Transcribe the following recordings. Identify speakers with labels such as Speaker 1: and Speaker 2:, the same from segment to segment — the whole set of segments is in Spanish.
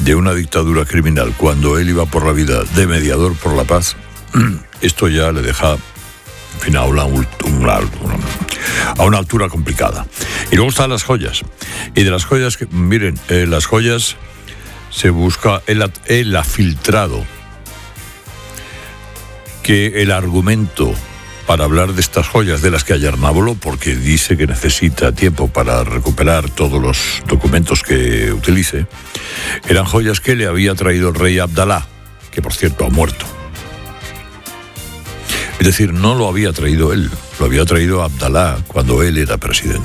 Speaker 1: de una dictadura criminal cuando él iba por la vida de mediador por la paz, esto ya le deja, en fin, a una altura complicada. Y luego están las joyas. Y de las joyas, miren, las joyas se busca, él ha filtrado que el argumento para hablar de estas joyas, de las que ayer no habló, porque dice que necesita tiempo para recuperar todos los documentos que utilice, eran joyas que le había traído el rey Abdalá, que por cierto ha muerto. Es decir, no lo había traído él, lo había traído Abdalá cuando él era presidente.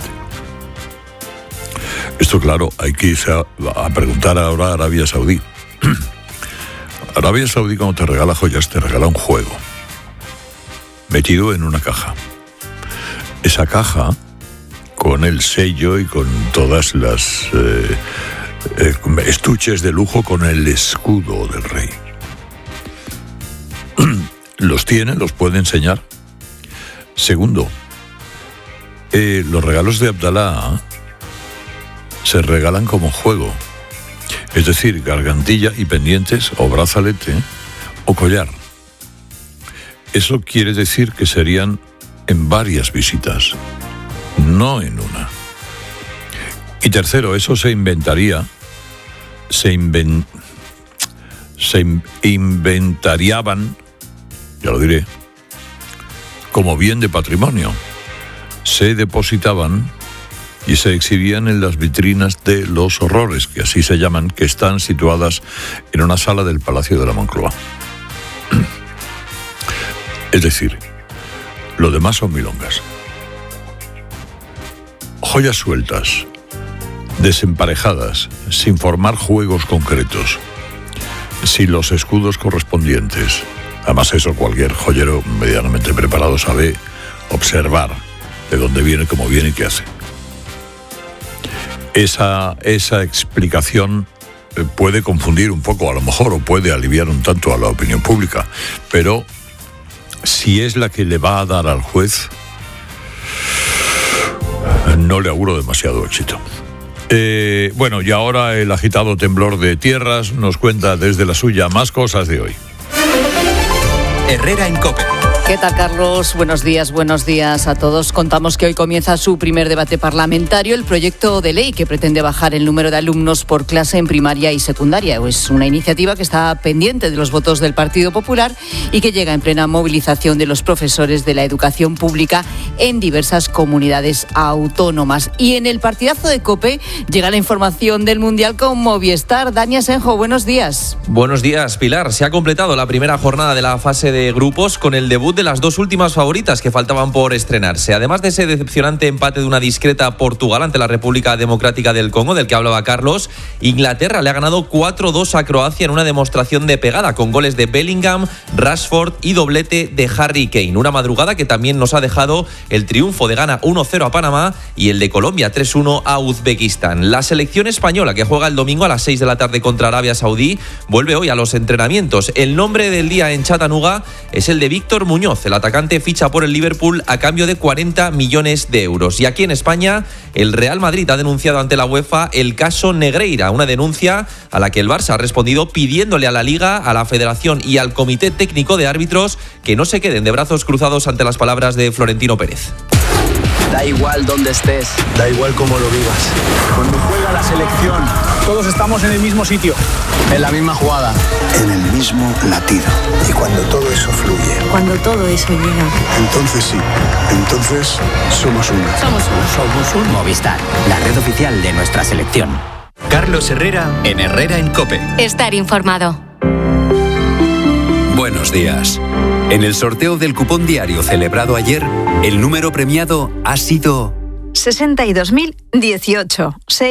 Speaker 1: Esto, claro, hay que irse a preguntar ahora a Arabia Saudí. Arabia Saudí, cuando te regala joyas, te regala un juego metido en una caja. Esa caja, con el sello y con todas las estuches de lujo, con el escudo del rey. Los tiene, los puede enseñar. Segundo, los regalos de Abdalá se regalan como juego. Es decir, gargantilla y pendientes, o brazalete, o collar. Eso quiere decir que serían en varias visitas, no en una. Y tercero, eso se inventariaban, ya lo diré, como bien de patrimonio. Se depositaban y se exhibían en las vitrinas de los horrores, que así se llaman, que están situadas en una sala del Palacio de la Moncloa. Es decir, lo demás son milongas. Joyas sueltas, desemparejadas, sin formar juegos concretos, sin los escudos correspondientes. Además, eso cualquier joyero medianamente preparado sabe observar de dónde viene, cómo viene y qué hace. Esa explicación puede confundir un poco, a lo mejor, o puede aliviar un tanto a la opinión pública, pero si es la que le va a dar al juez, no le auguro demasiado éxito. Bueno, y ahora el agitado temblor de tierras nos cuenta desde la suya más cosas de hoy.
Speaker 2: Herrera en COPE.
Speaker 3: ¿Qué tal, Carlos? Buenos días a todos. Contamos que hoy comienza su primer debate parlamentario, el proyecto de ley que pretende bajar el número de alumnos por clase en primaria y secundaria. Es una iniciativa que está pendiente de los votos del Partido Popular y que llega en plena movilización de los profesores de la educación pública en diversas comunidades autónomas. Y en el partidazo de COPE llega la información del Mundial con Movistar. Dani Asenjo, buenos días.
Speaker 4: Buenos días, Pilar. Se ha completado la primera jornada de la fase de grupos con el debut de las dos últimas favoritas que faltaban por estrenarse. Además de ese decepcionante empate de una discreta Portugal ante la República Democrática del Congo, del que hablaba Carlos, Inglaterra le ha ganado 4-2 a Croacia en una demostración de pegada, con goles de Bellingham, Rashford y doblete de Harry Kane. Una madrugada que también nos ha dejado el triunfo de Ghana 1-0 a Panamá y el de Colombia 3-1 a Uzbekistán. La selección española, que juega el domingo a las 6 de la tarde contra Arabia Saudí, vuelve hoy a los entrenamientos. El nombre del día en Chattanooga es el de Víctor Muñoz. El atacante ficha por el Liverpool a cambio de 40 millones de euros. Y aquí en España, el Real Madrid ha denunciado ante la UEFA el caso Negreira, una denuncia a la que el Barça ha respondido pidiéndole a la Liga, a la Federación y al Comité Técnico de Árbitros que no se queden de brazos cruzados ante las palabras de Florentino Pérez.
Speaker 5: Da igual dónde estés, da igual cómo lo vivas. Cuando juega la selección, todos estamos en el mismo sitio, en la misma jugada, en el mismo latido. Y cuando todo eso fluye,
Speaker 6: cuando todo eso llega,
Speaker 5: entonces sí, entonces somos uno.
Speaker 2: Somos un Movistar, la red oficial de nuestra selección. Carlos Herrera en Herrera en COPE.
Speaker 6: Estar informado.
Speaker 7: Buenos días. En el sorteo del cupón diario celebrado ayer, el número premiado ha sido
Speaker 8: 62.018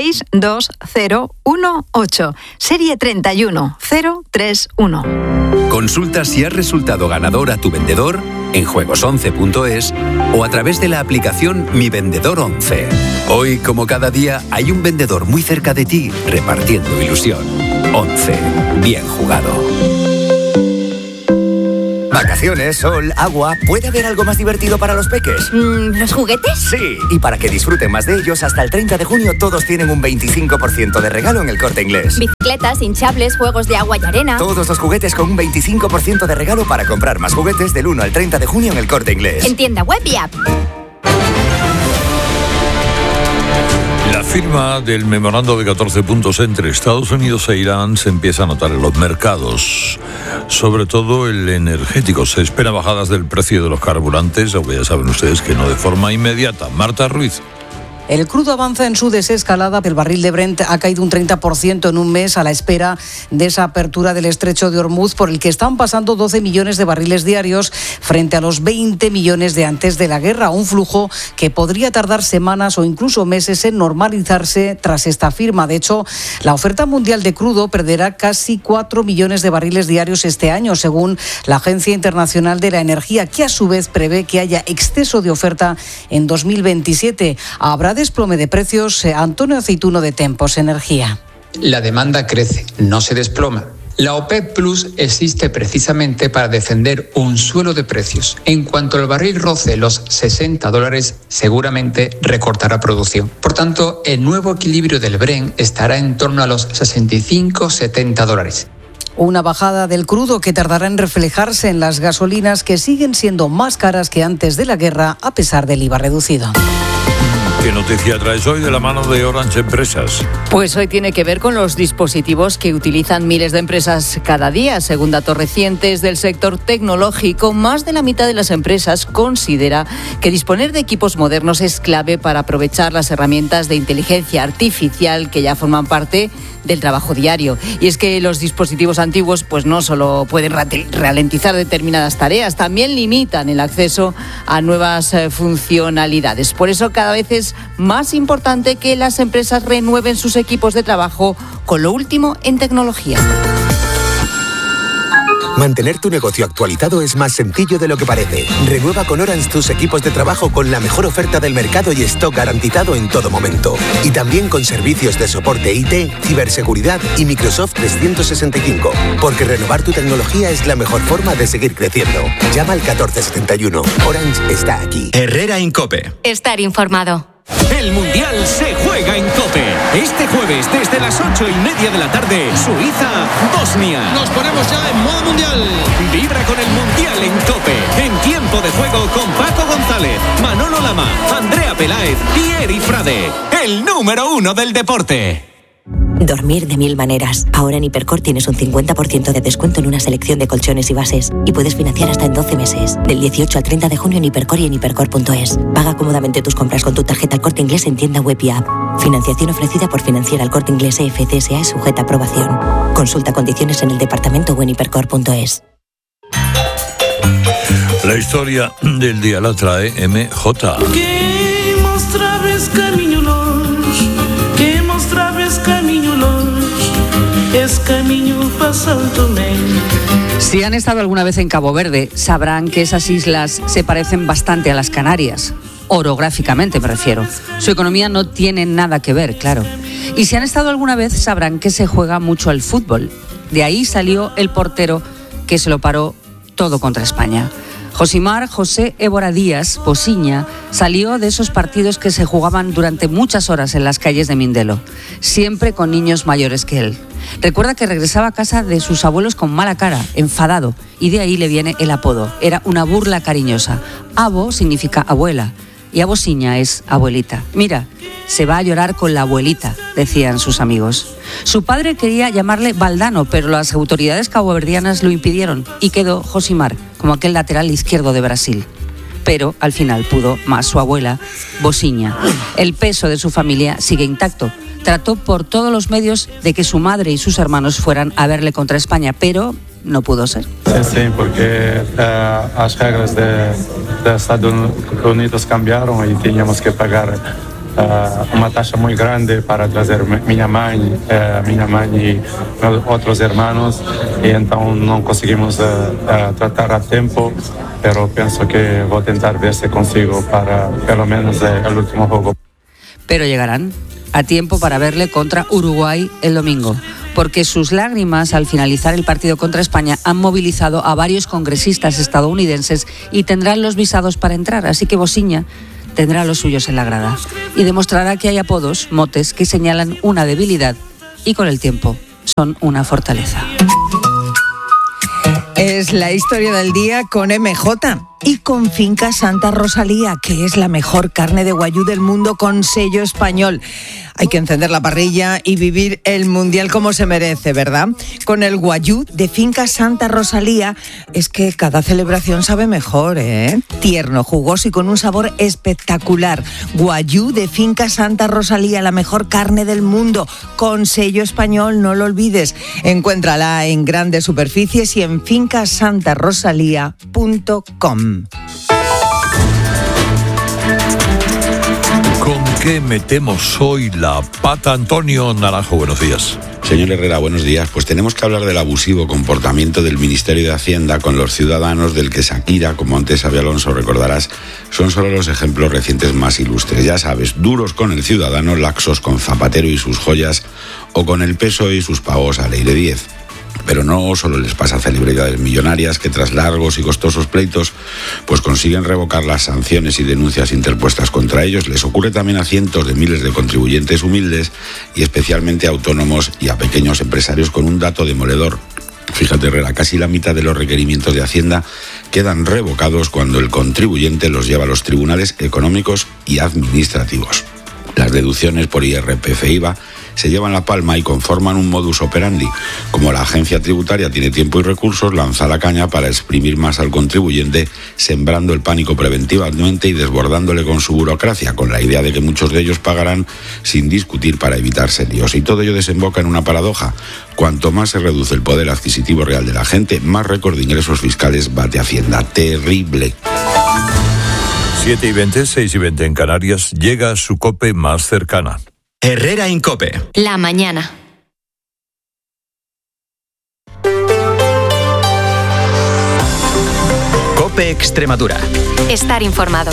Speaker 8: 62018, serie 31031.
Speaker 7: Consulta si has resultado ganador a tu vendedor en juegos11.es o a través de la aplicación Mi Vendedor 11. Hoy, como cada día, hay un vendedor muy cerca de ti repartiendo ilusión. 11. Bien jugado.
Speaker 9: Vacaciones, sol, agua. ¿Puede haber algo más divertido para los peques?
Speaker 6: ¿Los juguetes?
Speaker 9: Sí, y para que disfruten más de ellos, hasta el 30 de junio todos tienen un 25% de regalo en El Corte Inglés.
Speaker 6: Bicicletas, hinchables, juegos de agua y arena.
Speaker 9: Todos los juguetes con un 25% de regalo para comprar más juguetes del 1 al 30 de junio en El Corte Inglés.
Speaker 6: En tienda web y app.
Speaker 1: La firma del memorando de 14 puntos entre Estados Unidos e Irán se empieza a notar en los mercados, sobre todo el energético. Se esperan bajadas del precio de los carburantes, aunque ya saben ustedes que no de forma inmediata. Marta Ruiz.
Speaker 10: El crudo avanza en su desescalada. El barril de Brent ha caído un 30% en un mes a la espera de esa apertura del estrecho de Hormuz, por el que están pasando 12 millones de barriles diarios frente a los 20 millones de antes de la guerra. Un flujo que podría tardar semanas o incluso meses en normalizarse tras esta firma. De hecho, la oferta mundial de crudo perderá casi 4 millones de barriles diarios este año, según la Agencia Internacional de la Energía, que a su vez prevé que haya exceso de oferta en 2027. Habrá desplome de precios. Antonio Aceituno, de Tempos Energía.
Speaker 11: La demanda crece, no se desploma. La OPEP Plus existe precisamente para defender un suelo de precios. En cuanto el barril roce los $60, seguramente recortará producción. Por tanto, el nuevo equilibrio del Brent estará en torno a los $65-70.
Speaker 10: Una bajada del crudo que tardará en reflejarse en las gasolinas, que siguen siendo más caras que antes de la guerra, a pesar del IVA reducido.
Speaker 1: ¿Qué noticia traes hoy de la mano de Orange Empresas?
Speaker 3: Pues hoy tiene que ver con los dispositivos que utilizan miles de empresas cada día. Según datos recientes del sector tecnológico, más de la mitad de las empresas considera que disponer de equipos modernos es clave para aprovechar las herramientas de inteligencia artificial que ya forman parte del trabajo diario. Y es que los dispositivos antiguos pues no solo pueden ralentizar determinadas tareas, también limitan el acceso a nuevas funcionalidades. Por eso cada vez es más importante que las empresas renueven sus equipos de trabajo con lo último en tecnología.
Speaker 12: Mantener tu negocio actualizado es más sencillo de lo que parece. Renueva con Orange tus equipos de trabajo con la mejor oferta del mercado y stock garantizado en todo momento. Y también con servicios de soporte IT, ciberseguridad y Microsoft 365. Porque renovar tu tecnología es la mejor forma de seguir creciendo. Llama al 1471. Orange está aquí.
Speaker 2: Herrera en COPE.
Speaker 6: Estar informado.
Speaker 13: El Mundial se juega en COPE. Este jueves, desde las 8:30 de la tarde, Suiza-Bosnia.
Speaker 14: Nos ponemos ya en modo mundial.
Speaker 13: Vibra con el Mundial en COPE. En tiempo de juego con Paco González, Manolo Lama, Andrea Peláez y Eri Frade. El número 1 del deporte.
Speaker 15: Dormir de mil maneras. Ahora en Hipercor tienes un 50% de descuento en una selección de colchones y bases. Y puedes financiar hasta en 12 meses. Del 18 al 30 de junio en Hipercor y en hipercor.es. Paga cómodamente tus compras con tu tarjeta El Corte Inglés en tienda web y app. Financiación ofrecida por Financiera El Corte Inglés EFCSA es sujeta a aprobación. Consulta condiciones en el departamento o en hipercor.es.
Speaker 1: La historia del día la trae MJ.
Speaker 16: Que mostraves camino longe, que mostraves camino longe, es camino para Santo Tomé.
Speaker 10: Si han estado alguna vez en Cabo Verde, sabrán que esas islas se parecen bastante a las Canarias. Orográficamente me refiero. Su economía no tiene nada que ver, claro. Y si han estado alguna vez, sabrán que se juega mucho al fútbol. De ahí salió el portero que se lo paró todo contra España. Josimar José Évora Díaz, Bosiña, salió de esos partidos que se jugaban durante muchas horas en las calles de Mindelo, siempre con niños mayores que él. Recuerda que regresaba a casa de sus abuelos con mala cara, enfadado, y de ahí le viene el apodo. Era una burla cariñosa. Abo significa abuela, y Abosiña es abuelita. Mira, se va a llorar con la abuelita, decían sus amigos. Su padre quería llamarle Valdano, pero las autoridades caboverdianas lo impidieron y quedó Josimar, como aquel lateral izquierdo de Brasil. Pero al final pudo más su abuela, Bosiña. El peso de su familia sigue intacto. Trató por todos los medios de que su madre y sus hermanos fueran a verle contra España, pero no pudo ser.
Speaker 17: Sí, porque las reglas de Estados Unidos cambiaron y teníamos que pagar uma taxa muy grande para trazer minha mãe y otros hermanos, y entonces no conseguimos tratar a tiempo, pero pienso que voy a intentar ver si consigo para pelo menos el último juego.
Speaker 10: Pero llegarán a tiempo para verle contra Uruguay el domingo. porque sus lágrimas al finalizar el partido contra España han movilizado a varios congresistas estadounidenses y tendrán los visados para entrar, así que Bosiña tendrá los suyos en la grada y demostrará que hay apodos, motes, que señalan una debilidad y con el tiempo son una fortaleza.
Speaker 18: Es la historia del día con MJ y con Finca Santa Rosalía, que es la mejor carne de guayú del mundo con sello español. Hay que encender la parrilla y vivir el Mundial como se merece, ¿verdad? Con el guayú de Finca Santa Rosalía es que cada celebración sabe mejor, ¿eh? Tierno, jugoso y con un sabor espectacular. Guayú de Finca Santa Rosalía, la mejor carne del mundo, con sello español, no lo olvides. Encuéntrala en grandes superficies y en fincasantarosalía.com.
Speaker 1: ¿Con qué metemos hoy la pata? Antonio Naranjo, buenos días.
Speaker 19: Señor Herrera, buenos días. Pues tenemos que hablar del abusivo comportamiento del Ministerio de Hacienda con los ciudadanos, del que Shakira, como antes Xabi Alonso recordarás, son solo los ejemplos recientes más ilustres. Ya sabes, duros con el ciudadano, laxos con Zapatero y sus joyas, o con el PSOE y sus pagos a Ley de 10. Pero no solo les pasa a celebridades millonarias que tras largos y costosos pleitos pues consiguen revocar las sanciones y denuncias interpuestas contra ellos. Les ocurre también a cientos de miles de contribuyentes humildes y especialmente a autónomos y a pequeños empresarios con un dato demoledor. Fíjate, Herrera, casi la mitad de los requerimientos de Hacienda quedan revocados cuando el contribuyente los lleva a los tribunales económicos y administrativos. Las deducciones por IRPF e IVA se llevan la palma y conforman un modus operandi. Como la agencia tributaria tiene tiempo y recursos, lanza la caña para exprimir más al contribuyente, sembrando el pánico preventivamente y desbordándole con su burocracia, con la idea de que muchos de ellos pagarán sin discutir para evitarse líos. Y todo ello desemboca en una paradoja. Cuanto más se reduce el poder adquisitivo real de la gente, más récord de ingresos fiscales bate Hacienda. Terrible.
Speaker 1: 7:20, 6:20 en Canarias, llega a su COPE más cercana.
Speaker 2: Herrera en COPE.
Speaker 6: La mañana.
Speaker 2: COPE Extremadura.
Speaker 6: Estar informado.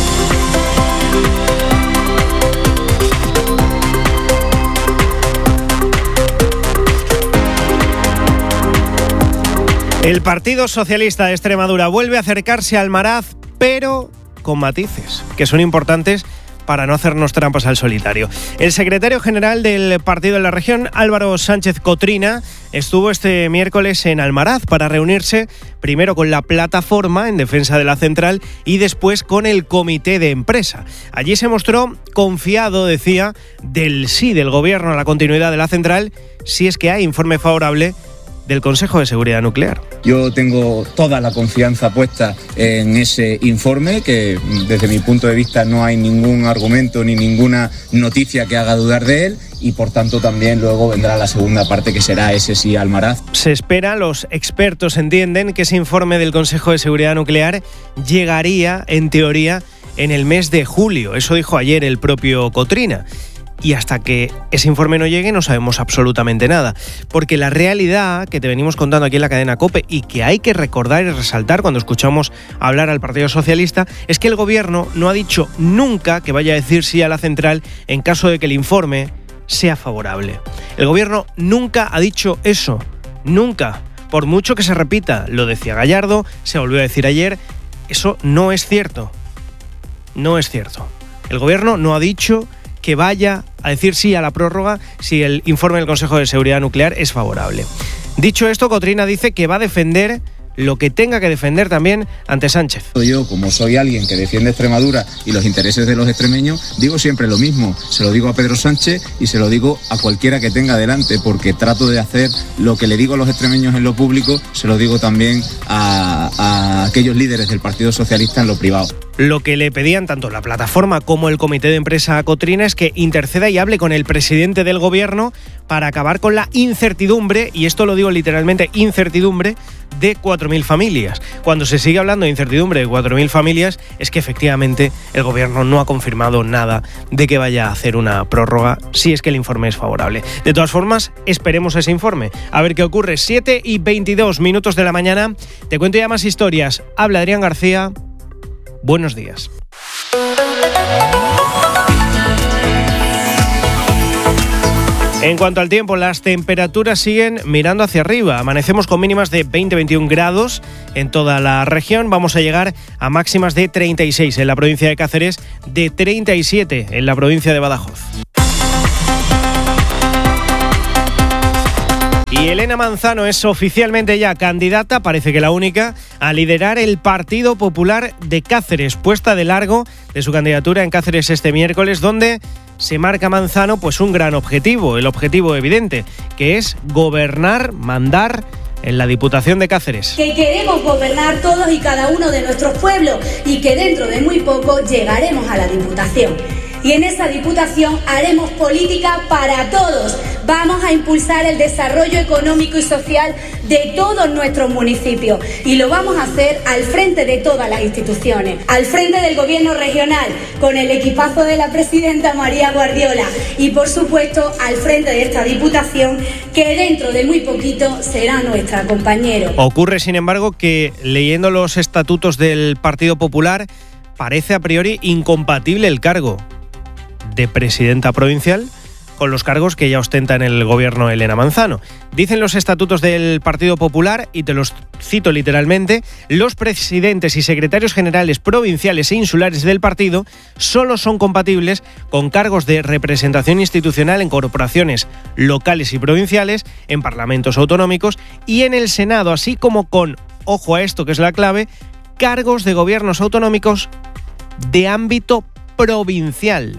Speaker 20: El Partido Socialista de Extremadura vuelve a acercarse al Maraz, pero con matices, que son importantes para no hacernos trampas al solitario. El secretario general del partido en la región, Álvaro Sánchez Cotrina, estuvo este miércoles en Almaraz para reunirse primero con la plataforma en defensa de la central y después con el comité de empresa. Allí se mostró confiado, decía, del sí del gobierno a la continuidad de la central, si es que hay informe favorable del Consejo de Seguridad Nuclear.
Speaker 21: Yo tengo toda la confianza puesta en ese informe, que desde mi punto de vista no hay ningún argumento ni ninguna noticia que haga dudar de él, y por tanto también luego vendrá la segunda parte, que será ese sí al Maraz.
Speaker 20: Se espera, los expertos entienden, que ese informe del Consejo de Seguridad Nuclear llegaría, en teoría, en el mes de julio. Eso dijo ayer el propio Cotrina. Y hasta que ese informe no llegue no sabemos absolutamente nada, porque la realidad que te venimos contando aquí en la cadena COPE y que hay que recordar y resaltar cuando escuchamos hablar al Partido Socialista es que el gobierno no ha dicho nunca que vaya a decir sí a la central en caso de que el informe sea favorable. El gobierno nunca ha dicho eso, nunca, por mucho que se repita. Lo decía Gallardo, se volvió a decir ayer, eso no es cierto, no es cierto. El gobierno no ha dicho que vaya a decir sí a la prórroga si el informe del Consejo de Seguridad Nuclear es favorable. Dicho esto, Cotrina dice que va a defender lo que tenga que defender también ante Sánchez.
Speaker 21: Yo, como soy alguien que defiende Extremadura y los intereses de los extremeños, digo siempre lo mismo. Se lo digo a Pedro Sánchez y se lo digo a cualquiera que tenga delante, porque trato de hacer lo que le digo a los extremeños en lo público, se lo digo también a aquellos líderes del Partido Socialista en lo privado.
Speaker 20: Lo que le pedían tanto la plataforma como el comité de empresa a Cotrina es que interceda y hable con el presidente del gobierno para acabar con la incertidumbre, y esto lo digo literalmente, incertidumbre de 4.000 familias. Cuando se sigue hablando de incertidumbre de 4.000 familias es que efectivamente el gobierno no ha confirmado nada de que vaya a hacer una prórroga si es que el informe es favorable. De todas formas, esperemos ese informe. A ver qué ocurre. 7:22 de la mañana. Te cuento ya más historias. Habla Adrián García. Buenos días. En cuanto al tiempo, las temperaturas siguen mirando hacia arriba. Amanecemos con mínimas de 20-21 grados en toda la región. Vamos a llegar a máximas de 36 en la provincia de Cáceres, de 37 en la provincia de Badajoz. Y Elena Manzano es oficialmente ya candidata, parece que la única, a liderar el Partido Popular de Cáceres, puesta de largo de su candidatura en Cáceres este miércoles, donde se marca Manzano pues un gran objetivo, el objetivo evidente, que es gobernar, mandar en la Diputación de Cáceres.
Speaker 4: Que queremos gobernar todos y cada uno de nuestros pueblos y que dentro de muy poco llegaremos a la Diputación. Y en esa Diputación haremos política para todos. Vamos a impulsar el desarrollo económico y social de todos nuestros municipios. Y lo vamos a hacer al frente de todas las instituciones. Al frente del Gobierno regional, con el equipazo de la presidenta María Guardiola. Y por supuesto, al frente de esta Diputación, que dentro de muy poquito será nuestra compañera.
Speaker 20: Ocurre, sin embargo, que leyendo los estatutos del Partido Popular, parece a priori incompatible el cargo de presidenta provincial con los cargos que ya ostenta en el gobierno Elena Manzano. Dicen los estatutos del Partido Popular, y te los cito literalmente: los presidentes y secretarios generales provinciales e insulares del partido solo son compatibles con cargos de representación institucional en corporaciones locales y provinciales, en parlamentos autonómicos y en el Senado, así como con, ojo a esto que es la clave, cargos de gobiernos autonómicos de ámbito provincial.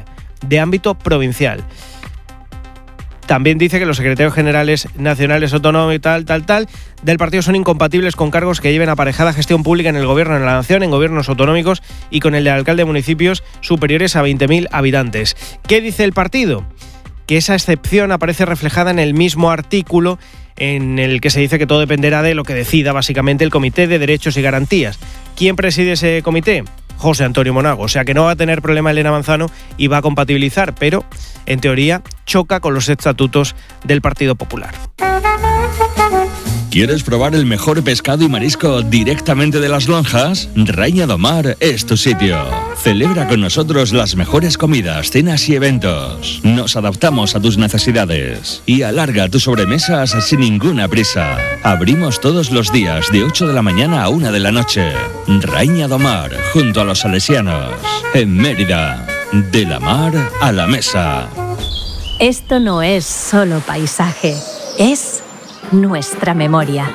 Speaker 20: También dice que los secretarios generales nacionales autonómicos tal del partido son incompatibles con cargos que lleven aparejada gestión pública en el gobierno de la nación, en gobiernos autonómicos y con el de alcalde de municipios superiores a 20.000 habitantes. ¿Qué dice el partido? Que esa excepción aparece reflejada en el mismo artículo en el que se dice que todo dependerá de lo que decida básicamente el Comité de Derechos y Garantías. ¿Quién preside ese comité? José Antonio Monago, o sea que no va a tener problema Elena Manzano y va a compatibilizar, pero en teoría choca con los estatutos del Partido Popular.
Speaker 22: ¿Quieres probar el mejor pescado y marisco directamente de las lonjas? Raïna do Mar es tu sitio. Celebra con nosotros las mejores comidas, cenas y eventos. Nos adaptamos a tus necesidades y alarga tus sobremesas sin ninguna prisa. Abrimos todos los días de 8 de la mañana a 1 de la noche. Raïna do Mar, junto a los salesianos, en Mérida. De la mar a la mesa.
Speaker 23: Esto no es solo paisaje, es nuestra memoria.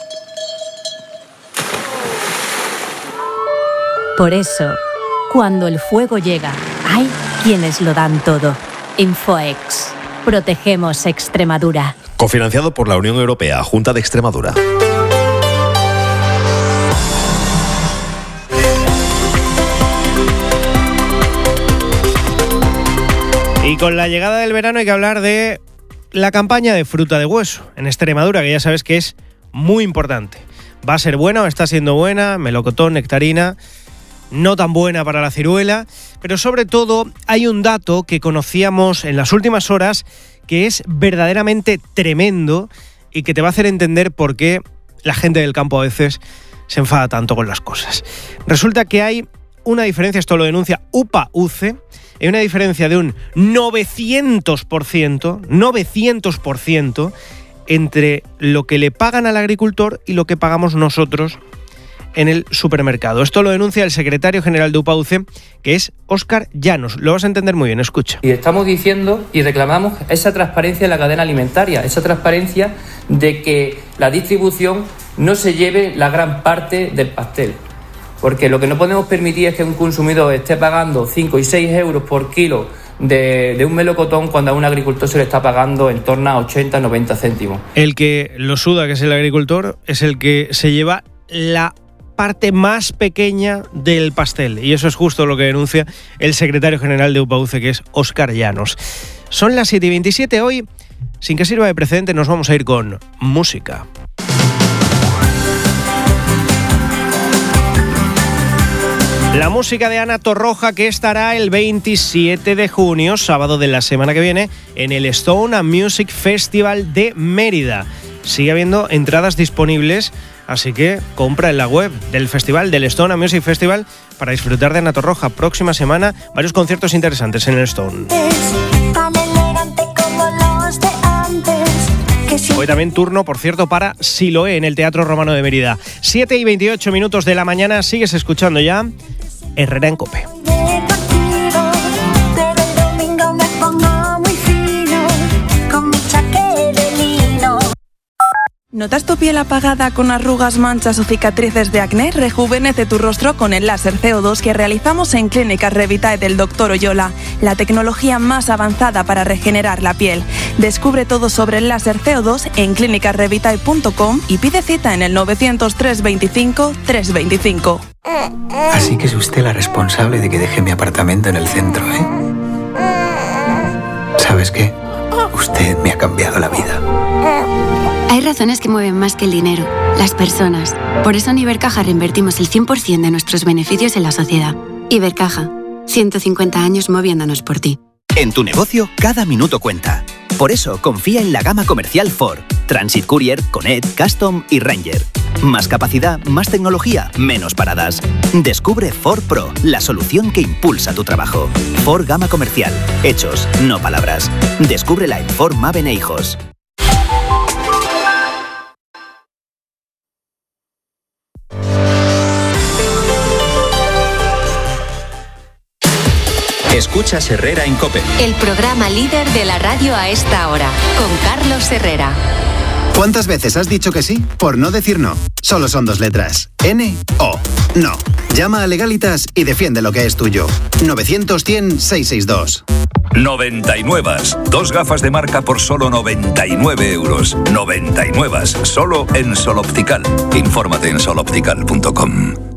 Speaker 23: Por eso, cuando el fuego llega, hay quienes lo dan todo. Infoex. Protegemos Extremadura.
Speaker 24: Cofinanciado por la Unión Europea, Junta de Extremadura.
Speaker 20: Y con la llegada del verano hay que hablar de la campaña de fruta de hueso en Extremadura, que ya sabes que es muy importante. Va a ser buena o está siendo buena, melocotón, nectarina, no tan buena para la ciruela, pero sobre todo hay un dato que conocíamos en las últimas horas que es verdaderamente tremendo y que te va a hacer entender por qué la gente del campo a veces se enfada tanto con las cosas. Resulta que hay una diferencia, esto lo denuncia UPA-UCE, hay una diferencia de un 900% entre lo que le pagan al agricultor y lo que pagamos nosotros en el supermercado. Esto lo denuncia el secretario general de UPA-UCE, que es Óscar Llanos. Lo vas a entender muy bien, escucha.
Speaker 25: Y estamos diciendo y reclamamos esa transparencia en la cadena alimentaria, esa transparencia de que la distribución no se lleve la gran parte del pastel. Porque lo que no podemos permitir es que un consumidor esté pagando 5 y 6 euros por kilo de un melocotón cuando a un agricultor se le está pagando en torno a 80-90 céntimos.
Speaker 20: El que lo suda, que es el agricultor, es el que se lleva la parte más pequeña del pastel. Y eso es justo lo que denuncia el secretario general de UPA-UCE, que es Óscar Llanos. Son las 7:27 hoy. Sin que sirva de precedente, nos vamos a ir con música. La música de Ana Torroja, que estará el 27 de junio, sábado de la semana que viene, en el Stone Music Festival de Mérida. Sigue habiendo entradas disponibles, así que compra en la web del festival, del Stone Music Festival, para disfrutar de Ana Torroja. Próxima semana, varios conciertos interesantes en el Stone.
Speaker 26: Tan elegante como los de
Speaker 20: Hoy también turno, por cierto, para Siloé en el Teatro Romano de Mérida. 7:28 de la mañana, sigues escuchando ya Herrera en COPE.
Speaker 5: ¿Notas tu piel apagada con arrugas, manchas o cicatrices de acné? Rejuvenece tu rostro con el láser CO2 que realizamos en Clínicas Revitae del Dr. Oyola, la tecnología más avanzada para regenerar la piel. Descubre todo sobre el láser CO2 en clinicasrevitae.com y pide cita en el 900 325 325.
Speaker 7: Así que es usted la responsable de que deje mi apartamento en el centro, ¿eh? ¿Sabes qué? Usted me ha cambiado la vida.
Speaker 8: Hay razones que mueven más que el dinero, las personas. Por eso en Ibercaja reinvertimos el 100% de nuestros beneficios en la sociedad. Ibercaja, 150 años moviéndonos por ti.
Speaker 2: En tu negocio, cada minuto cuenta. Por eso, confía en la gama comercial Ford. Transit Courier, Connect, Custom y Ranger. Más capacidad, más tecnología, menos paradas. Descubre Ford Pro, la solución que impulsa tu trabajo. Ford Gama Comercial. Hechos, no palabras. Descúbrela en Ford Maven e Hijos. Escuchas Herrera en COPE.
Speaker 6: El programa líder de la radio a esta hora, con Carlos Herrera.
Speaker 9: ¿Cuántas veces has dicho que sí por no decir no? Solo son 2 letras. N-O. No. Llama a Legalitas y defiende lo que es tuyo. 900-100-662.
Speaker 11: 99. 2 gafas de marca por solo 99 euros. 99. Solo en Sol Optical. Infórmate en soloptical.com.